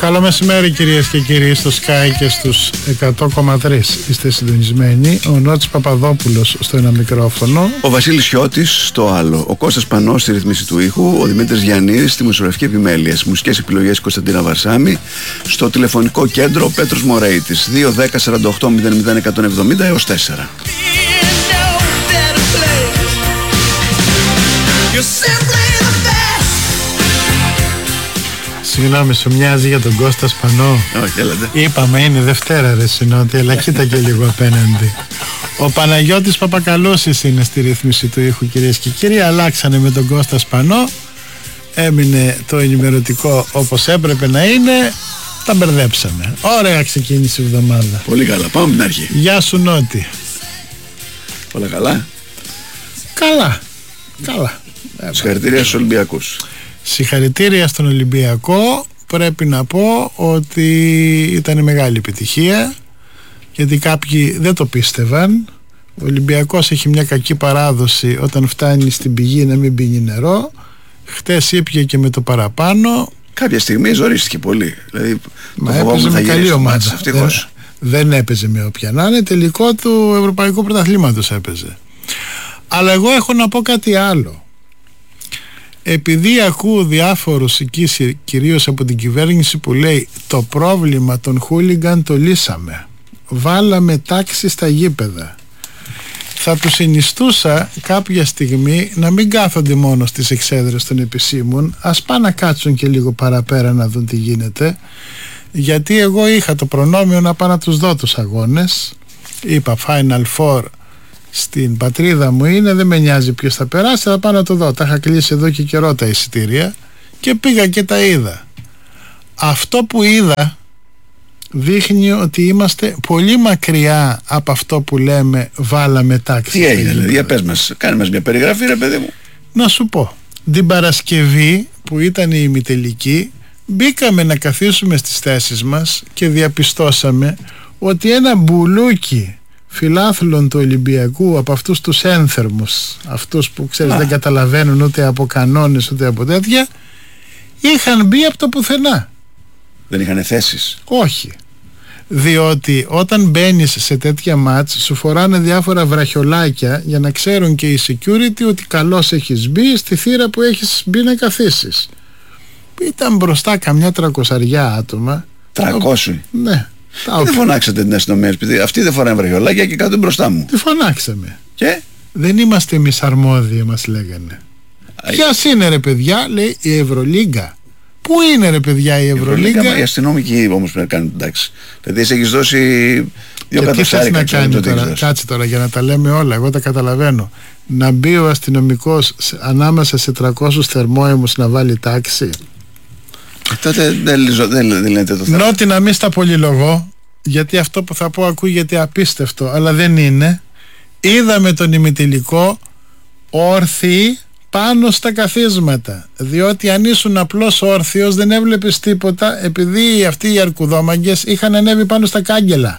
Καλό μεσημέρι κυρίες και κύριοι, στο Sky και στους 100,3 είστε συντονισμένοι. Ο Νότης Παπαδόπουλος στο ένα μικρόφωνο, ο Βασίλης Χιώτης στο άλλο, ο Κώστας Πανός στη ρύθμιση του ήχου, ο Δημήτρης Γιαννίδης στη μουσιογραφική επιμέλεια, στις μουσικές επιλογές Κωνσταντίνα Βαρσάμη, στο τηλεφωνικό κέντρο Πέτρος Μωρέιτης 210 48 00 170 έως 4. Συγγνώμη, σου μοιάζει για τον Κώστα Σπανό? Όχι, έλατε. Είπαμε είναι Δευτέρα ρε Συνότη, αλλά κοίτα και λίγο απέναντι. Ο Παναγιώτης Παπακαλούσης είναι στη ρύθμιση του ήχου κυρίες και κύριοι. Αλλάξανε με τον Κώστα Σπανό. Έμεινε το ενημερωτικό όπως έπρεπε να είναι. Τα μπερδέψαμε. Ωραία ξεκίνησε η εβδομάδα. Πολύ καλά, πάμε την αρχή. Γεια σου Νότη. Όλα καλά? Καλά. Συγχαρητήρια στους Ολυμπιακούς. Συγχαρητήρια στον Ολυμπιακό. Πρέπει να πω ότι ήταν μεγάλη επιτυχία, γιατί κάποιοι δεν το πίστευαν. Ο Ολυμπιακός έχει μια κακή παράδοση όταν φτάνει στην πηγή να μην πίνει νερό. Χτες ήπια και με το παραπάνω. Κάποια στιγμή ζορίστηκε πολύ. Δηλαδή, μα έπαιζε με καλή ομάδα. Δεν έπαιζε με όποια να είναι. Τελικό του Ευρωπαϊκού Πρωταθλήματος έπαιζε. Αλλά εγώ έχω να πω κάτι άλλο. Επειδή ακούω διάφορους εκεί, κυρίως από την κυβέρνηση, που λέει το πρόβλημα των χούλιγκαν το λύσαμε, βάλαμε τάξη στα γήπεδα, θα τους συνιστούσα κάποια στιγμή να μην κάθονται μόνο στις εξέδρες των επισήμων, ας πάνε να κάτσουν και λίγο παραπέρα να δουν τι γίνεται, γιατί εγώ είχα το προνόμιο να πάω να τους δω τους αγώνες. Είπα Final Four στην πατρίδα μου είναι, δεν με νοιάζει ποιος θα περάσει, θα πάω να το δω. Τα είχα κλείσει εδώ και καιρό τα εισιτήρια και πήγα και τα είδα. Αυτό που είδα δείχνει ότι είμαστε πολύ μακριά από αυτό που λέμε βάλαμε τάξη. Τι έγινε δηλαδή, για πες μας, κάνε μας μια περιγραφή ρε παιδί μου. Να σου πω, την Παρασκευή που ήταν η ημιτελική, μπήκαμε να καθίσουμε στις θέσεις μας και διαπιστώσαμε ότι ένα μπουλούκι φιλάθλων του Ολυμπιακού, από αυτούς τους ένθερμους, αυτούς που ξέρεις δεν καταλαβαίνουν ούτε από κανόνες ούτε από τέτοια, είχαν μπει από το πουθενά. Δεν είχαν θέσεις? Όχι. Διότι όταν μπαίνεις σε τέτοια μάτς σου φοράνε διάφορα βραχιολάκια για να ξέρουν και οι security ότι καλώς έχεις μπει στη θύρα που έχεις μπει να καθίσεις. Ήταν μπροστά καμιά 300 άτομα. 300? Ναι. Δεν φωνάξατε την αστυνομία, επειδή αυτοί δεν φοράνε βραχιολάκια και κάτω μπροστά μου? Τι φωνάξαμε? Και? Δεν είμαστε εμείς αρμόδιοι, μας λέγανε. Ποιος είναι ρε παιδιά? Λέει η Ευρωλίγκα. Πού είναι ρε παιδιά η Ευρωλίγκα? Οι αστυνομικοί όμως πρέπει να κάνουν εντάξει. Δηλαδή εσύ έχεις δώσει δύο κατοστάρικα. Τι θες να κάνει τώρα? Κάτσε τώρα για να τα λέμε όλα, εγώ τα καταλαβαίνω. Να μπει ο αστυνομικός ανάμεσα σε 300 θερμόαιμους να βάλει τάξη? Τότε δεν λέτε το θέμα. Νότι να μην στα πολυλογώ, γιατί αυτό που θα πω ακούγεται απίστευτο, αλλά δεν είναι. Είδαμε τον ημιτελικό όρθιοι πάνω στα καθίσματα, διότι αν ήσουν απλώς όρθιος δεν έβλεπες τίποτα, επειδή αυτοί οι αρκουδόμαγκες είχαν ανέβει πάνω στα κάγκελα.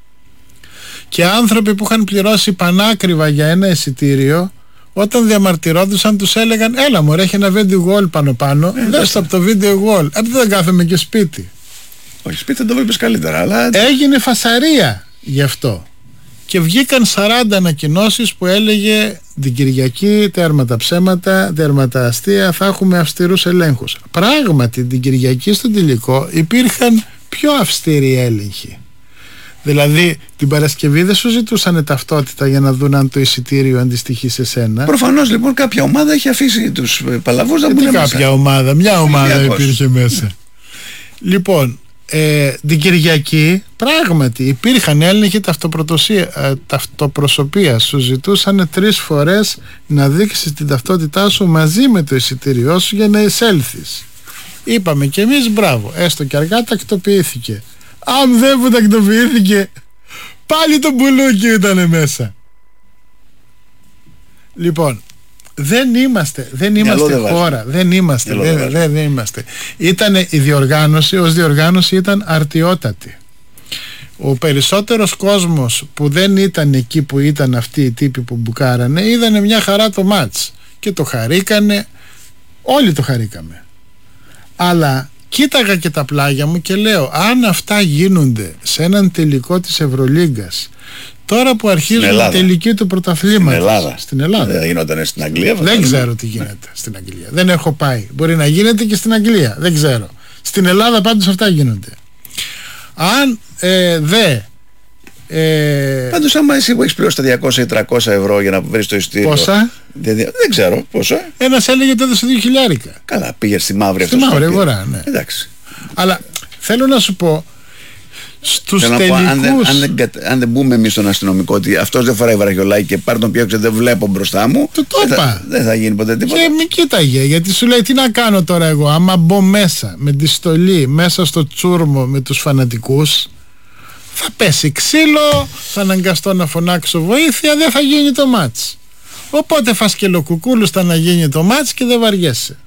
Και άνθρωποι που είχαν πληρώσει πανάκριβα για ένα εισιτήριο, όταν διαμαρτυρόντουσαν τους έλεγαν έλα μωρέ, έχει ένα video wall πάνω, δες το από το video wall. Δεν κάθομαι και σπίτι. Όχι, σπίτι δεν το βλέπεις καλύτερα, αλλά έγινε φασαρία γι' αυτό. Και βγήκαν 40 ανακοινώσεις που έλεγε την Κυριακή τέρματα ψέματα, τέρματα αστεία, θα έχουμε αυστηρούς ελέγχους. Πράγματι την Κυριακή στον τελικό υπήρχαν πιο αυστηροί έλεγχοι. Δηλαδή την Παρασκευή δεν σου ζητούσαν ταυτότητα για να δουν αν το εισιτήριο αντιστοιχεί σε σένα. Προφανώς λοιπόν κάποια ομάδα έχει αφήσει τους παλαβούς να μπουν μέσα. Κάποια ομάδα, μια ομάδα υπήρχε μέσα. Λοιπόν, την Κυριακή πράγματι υπήρχαν έλεγχοι ταυτοπροσωπίας. Σου ζητούσαν 3 φορές να δείξεις την ταυτότητά σου μαζί με το εισιτήριό σου για να εισέλθεις. Είπαμε κι εμείς μπράβο, έστω και αργά τακτοποιήθηκε. Αν δεν που τακτοποιήθηκε, πάλι το μπουλούκι ήταν μέσα. Λοιπόν, δεν είμαστε χώρα, δεν είμαστε. Ήτανε η διοργάνωση, ως διοργάνωση ήταν αρτιότατη. Ο περισσότερος κόσμος που δεν ήταν εκεί που ήταν αυτοί οι τύποι που μπουκάρανε, είδανε μια χαρά το μάτς και το χαρήκανε, όλοι το χαρήκαμε. Αλλά κοίταγα και τα πλάγια μου και λέω, αν αυτά γίνονται σε έναν τελικό της Ευρωλίγκας, τώρα που αρχίζουν η τελική του πρωταθλήματος στην Ελλάδα. Δεν γινόταν στην Αγγλία. Δεν ξέρω τι γίνεται στην Αγγλία. Δεν έχω πάει. Μπορεί να γίνεται και στην Αγγλία. Δεν ξέρω. Στην Ελλάδα πάντως αυτά γίνονται. Αν πάντως άμα εσύ που έχεις πληρώσει τα 200 ή 300 ευρώ για να βρεις το ειστήριο. Πόσα? Δεν ξέρω πόσο. Ένας έλεγε ότι έδωσε 2.000. Καλά, πήγε στη μαύρη αυτή. Στη μαύρη αγορά, ναι. Εντάξει. Αλλά θέλω να σου πω, στους τελικούς... αν δεν μπούμε εμείς στον αστυνομικό ότι αυτός δεν φοράει βραχιολάκι και πάρει τον πιέξε, δεν βλέπω μπροστά μου, δεν θα γίνει ποτέ τίποτα. Και μη κοίταγε, γιατί σου λέει τι να κάνω τώρα εγώ, άμα μπω μέσα με τη στολή, μέσα στο τσούρμο με τους φανατικούς, θα πέσει ξύλο, θα αναγκαστώ να φωνάξω βοήθεια, δεν θα γίνει το μάτς. Οπότε φασκελοκουκούλους θα να γίνει το μάτς και δεν βαριέσαι.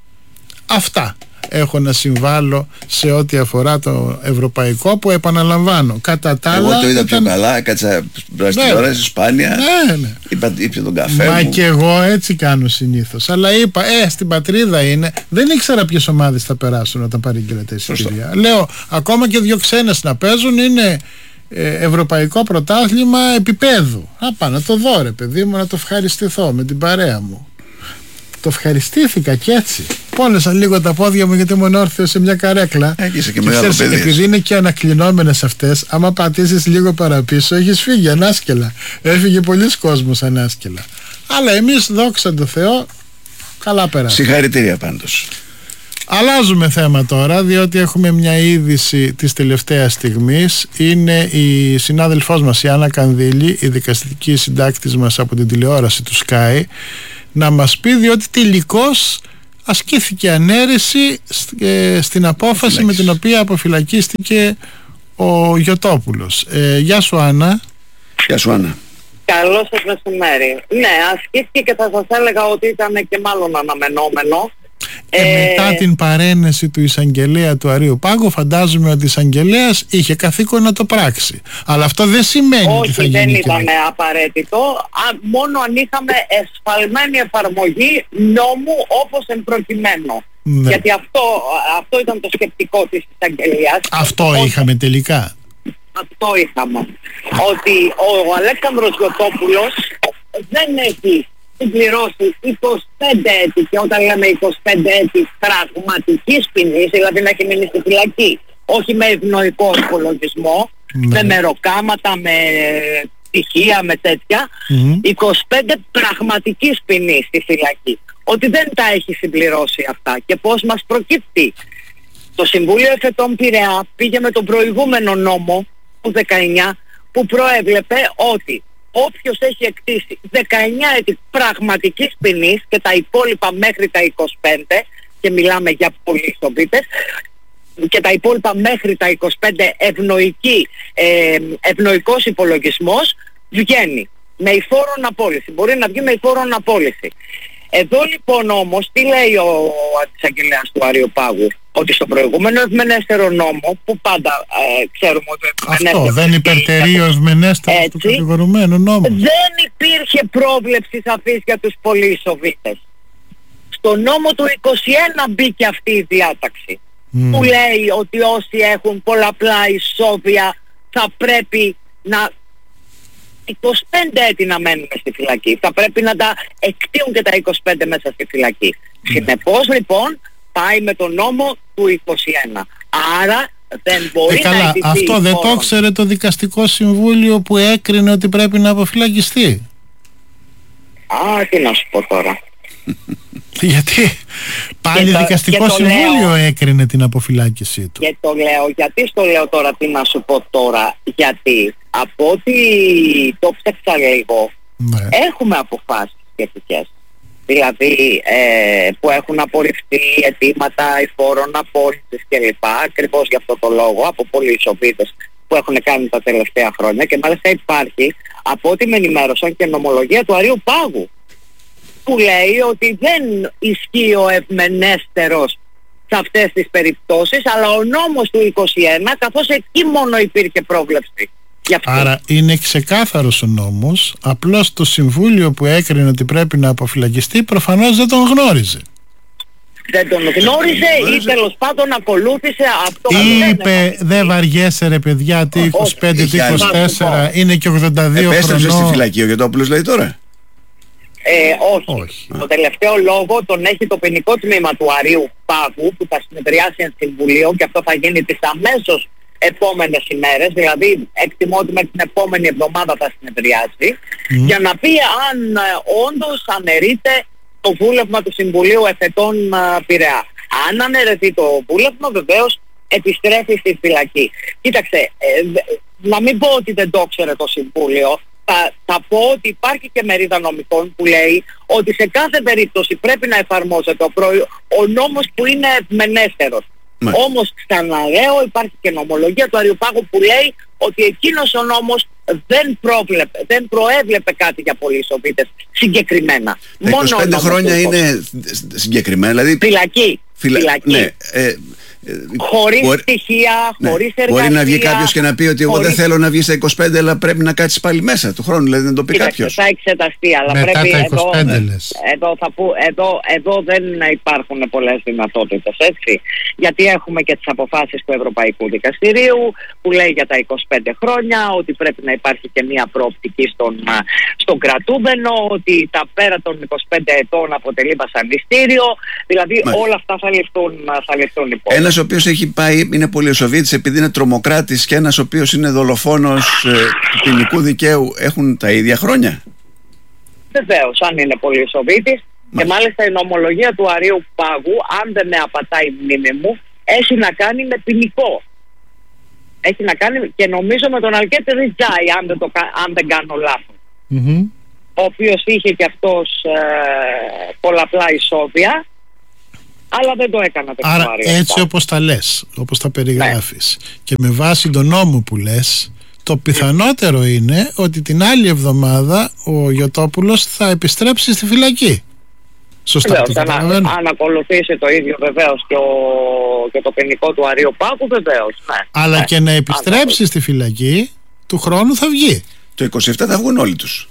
Αυτά έχω να συμβάλλω σε ό,τι αφορά το ευρωπαϊκό, που επαναλαμβάνω, κατά τα άλλα... Εγώ το είδα πιο καλά, κάτσα τηλεόραση, Ισπάνια, ήπια τον καφέ μου. Και εγώ έτσι κάνω συνήθως. Αλλά είπα, στην πατρίδα είναι, δεν ήξερα ποιες ομάδες θα περάσουν όταν παρήγγειλα τα εισιτήρια. Λέω, ακόμα και 2 ξένες να παίζουν, είναι ευρωπαϊκό πρωτάθλημα επίπεδου. Πάω να το δω, ρε παιδί μου, να το ευχαριστηθώ με την παρέα μου. Το ευχαριστήθηκα και έτσι. Πόνεσαν λίγο τα πόδια μου γιατί ήμουν όρθιος σε μια καρέκλα. Και ξέρεις, επειδή είναι και ανακλεινόμενες αυτές, άμα πατήσεις λίγο παραπίσω, έχεις φύγει ανάσκελα. Έφυγε πολλοί κόσμος ανάσκελα. Αλλά εμείς, δόξα τω Θεώ, καλά περάσαμε. Συγχαρητήρια πάντως. Αλλάζουμε θέμα τώρα, διότι έχουμε μια είδηση της τελευταίας στιγμής. Είναι η συνάδελφός μας, η Άννα Κανδύλη, η δικαστική συντάκτης μας από την τηλεόραση του Sky, να μας πει, διότι τελικώς ασκήθηκε ανέρεση στην απόφαση με την οποία αποφυλακίστηκε ο Γιωτόπουλος. Γεια σου, Άννα. Γεια σου, Άννα. Καλό σας μεσημέρι. Ναι, ασκήθηκε και θα σας έλεγα ότι ήταν και μάλλον αναμενόμενο. Μετά την παρένεση του εισαγγελέα του Αρείου Πάγου, φαντάζομαι ότι ο εισαγγελέας είχε καθήκον να το πράξει. Αλλά αυτό δεν σημαίνει ότι θα γίνει. Όχι, δεν ήταν απαραίτητο. Μόνο αν είχαμε εσφαλμένη εφαρμογή νόμου όπως εν προκειμένου. Ναι. Γιατί αυτό ήταν το σκεπτικό της εισαγγελίας. Αυτό είχαμε τελικά. Αυτό είχαμε. Ότι ο Αλέξανδρος Γιωτόπουλος δεν έχει συμπληρώσει 25 έτη, και όταν λέμε 25 έτη πραγματικής ποινής, δηλαδή να έχει μείνει στη φυλακή, όχι με ευνοϊκό υπολογισμό, με μεροκάματα, με στοιχεία, με τέτοια, 25 πραγματικής ποινής στη φυλακή. Ότι δεν τα έχει συμπληρώσει αυτά. Και πώς μας προκύπτει? Το Συμβούλιο Εφετών Πειραιά πήγε με τον προηγούμενο νόμο του 19, που προέβλεπε ότι όποιος έχει εκτίσει 19 έτη πραγματικής ποινής και τα υπόλοιπα μέχρι τα 25, και μιλάμε για πολυστοβίτες, και τα υπόλοιπα μέχρι τα 25 ευνοϊκός υπολογισμός, βγαίνει με υφόρον απόλυση. Μπορεί να βγει με υφόρον απόλυση. Εδώ λοιπόν όμως τι λέει ο αντισαγγελέας του Αριοπάγου? Ότι στο προηγούμενο ευμενέστερο νόμο, που πάντα ξέρουμε ότι αυτό δεν υπερτερεί ο ευμενέστερος του κατηγορουμένου νόμου, δεν υπήρχε πρόβλεψη σαφής για τους πολυεισοβίτες. Στο νόμο του 21 μπήκε αυτή η διάταξη που λέει ότι όσοι έχουν πολλαπλά ισόβια θα πρέπει να 25 έτη να μένουν στη φυλακή. Θα πρέπει να τα εκτείουν και τα 25 μέσα στη φυλακή. Συνεπώς λοιπόν πάει με τον νόμο του 21. Άρα δεν μπορεί να καλά, αυτό δεν το ξέρε το δικαστικό συμβούλιο που έκρινε ότι πρέπει να αποφυλακιστεί? Τι να σου πω τώρα. Γιατί πάλι δικαστικό συμβούλιο έκρινε την αποφυλάκησή του. Και το λέω, γιατί στο λέω τώρα, τι να σου πω τώρα? Γιατί από ό,τι το ψάξα λίγο, έχουμε αποφάσεις σχετικές. Δηλαδή που έχουν απορριφθεί αιτήματα υφόρων απόρριτης κλπ. Ακριβώς για αυτό το λόγο, από πολλοί ισοβίτες που έχουν κάνει τα τελευταία χρόνια. Και μάλιστα υπάρχει, από ό,τι με ενημέρωσαν, και νομολογία του Αρείου Πάγου, που λέει ότι δεν ισχύει ο ευμενέστερος σε αυτές τις περιπτώσεις, αλλά ο νόμος του 21, καθώς εκεί μόνο υπήρχε πρόβλεψη. Άρα είναι ξεκάθαρος ο νόμος, απλώς το συμβούλιο που έκρινε ότι πρέπει να αποφυλακιστεί προφανώς δεν τον γνώριζε. δεν τον γνώριζε ή τέλος πάντων ακολούθησε αυτό που είπε δεν βαριέσαι ρε παιδιά, τι 25, τι 24, είναι και 82 χρονών. Επέστρεψε στη φυλακή ο Γιωτόπουλος λέει τώρα? Όχι. Το τελευταίο λόγο τον έχει το ποινικό τμήμα του Αρείου Πάγου που θα συνεδριάσει εν συμβουλίο και αυτό θα γίνει τις αμέσως επόμενες ημέρες, δηλαδή εκτιμώ ότι με την επόμενη εβδομάδα θα συνεδριάσει για να πει αν όντως αναιρείται το βούλευμα του Συμβουλίου Εφετών Πειραιά. Αν αναιρεθεί το βούλευμα βεβαίως επιστρέφει στη φυλακή. Κοίταξε, να μην πω ότι δεν το ξέρε το Συμβούλιο, θα πω ότι υπάρχει και μερίδα νομικών που λέει ότι σε κάθε περίπτωση πρέπει να εφαρμόζεται ο νόμος που είναι ευμενέστερος. Όμως ξαναλέω υπάρχει και νομολογία του Αρείου Πάγου που λέει ότι εκείνος ο νόμος δεν προέβλεπε κάτι για πολυεισοβήτες συγκεκριμένα. 25 χρόνια είναι συγκεκριμένα, δηλαδή φυλακή. Ναι, χωρίς στοιχεία, χωρίς εργασία. Μπορεί να βγει κάποιος και να πει ότι εγώ δεν θέλω να βγει στα 25, αλλά πρέπει να κάτσεις πάλι μέσα του χρόνου, δηλαδή να το πει κάποιος. Θα εξεταστεί, αλλά μετά πρέπει τα 25 εδώ δεν υπάρχουν πολλές δυνατότητες, έτσι. Γιατί έχουμε και τις αποφάσεις του Ευρωπαϊκού Δικαστηρίου που λέει για τα 25 χρόνια ότι πρέπει να υπάρχει και μια προοπτική στον κρατούμενο, ότι τα πέρα των 25 ετών αποτελεί βασανιστήριο, δηλαδή όλα αυτά θα ληφθούν υπόψη. Ένας ο οποίος έχει πάει, είναι πολυεισοβήτης επειδή είναι τρομοκράτης, και ένας ο οποίος είναι δολοφόνος του ποινικού δικαίου, έχουν τα ίδια χρόνια? Βεβαίως, αν είναι πολυεισοβήτης. Και μάλιστα η νομολογία του Αρείου Πάγου, αν δεν με απατάει η μνήμη μου, έχει να κάνει με ποινικό. Έχει να κάνει και νομίζω με τον Αλκέτη Ριτζάη, αν δεν κάνω λάθος. Ο οποίος είχε και αυτός πολλαπλά εισόδια, αλλά δεν το έκανα. Άρα έτσι όπως τα λες, όπως τα περιγράφεις, και με βάση τον νόμο που λες, το πιθανότερο είναι ότι την άλλη εβδομάδα ο Γιωτόπουλος θα επιστρέψει στη φυλακή. Σωστά, αν ακολουθήσει το ίδιο βεβαίως και το ποινικό του Αρείου Πάγου, βεβαίως. Αλλά και να επιστρέψει στη φυλακή, του χρόνου θα βγει. Το 27 θα βγουν όλοι τους.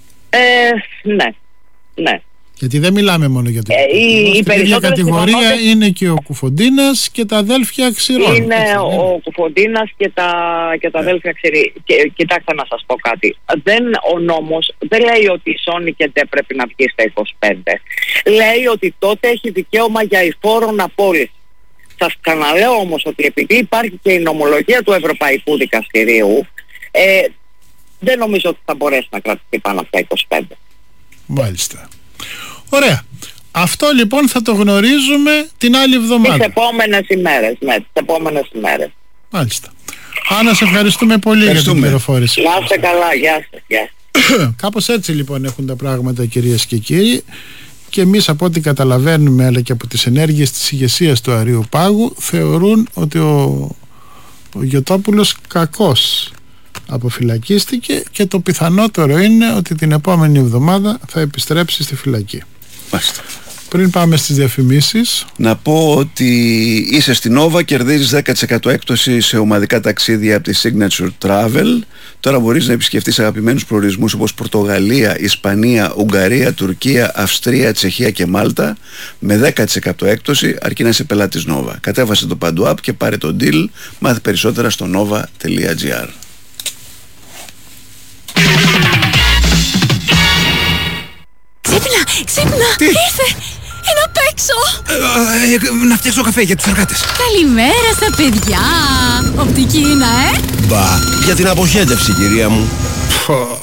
Ναι. Γιατί δεν μιλάμε μόνο για την ίδια κατηγορία, είναι και ο Κουφοντίνας και τα αδέλφια Ξηρών. Είναι ο Κουφοντίνας και τα αδέλφια Ξηρή. Κοιτάξτε να σας πω κάτι. Ο νόμος δεν λέει ότι η Σόνη και Ντε πρέπει να βγει στα 25. Λέει ότι τότε έχει δικαίωμα για εφόρον απόλυση. Σας ξαναλέω όμως ότι επειδή υπάρχει και η νομολογία του Ευρωπαϊκού Δικαστηρίου, δεν νομίζω ότι θα μπορέσει να κρατηθεί πάνω από τα 25. Μάλιστα. Ωραία. Αυτό λοιπόν θα το γνωρίζουμε την άλλη εβδομάδα. Τις επόμενες ημέρες, τις επόμενες ημέρες. Μάλιστα. Άννα, σε ευχαριστούμε πολύ για την πληροφόρηση. Να είστε καλά, γεια σας. Κάπως έτσι λοιπόν έχουν τα πράγματα, κυρίες και κύριοι, και εμείς από ό,τι καταλαβαίνουμε, αλλά και από τις ενέργειες της ηγεσίας του Αρείου Πάγου, θεωρούν ότι ο Γιωτόπουλος κακώς αποφυλακίστηκε και το πιθανότερο είναι ότι την επόμενη εβδομάδα θα επιστρέψει στη φυλακή. Μάλιστα. Πριν πάμε στις διαφημίσεις, να πω ότι είσαι στην Nova, κερδίζεις 10% έκπτωση σε ομαδικά ταξίδια από τη Signature Travel. Τώρα μπορείς να επισκεφτείς αγαπημένους προορισμούς όπως Πορτογαλία, Ισπανία, Ουγγαρία, Τουρκία, Αυστρία, Τσεχία και Μάλτα με 10% έκπτωση, αρκεί να είσαι πελάτης Nova. Κατέβασε το Παντού App και πάρε το deal. Μάθε περισσότερα στο nova.gr. Ξύπνα! Τι? Ήρθε! Είναι απ' έξω! Να φτιάξω καφέ για τους εργάτες. Καλημέρα στα παιδιά! Οπτική είναι, Μπα, για την αποχέτευση, κυρία μου.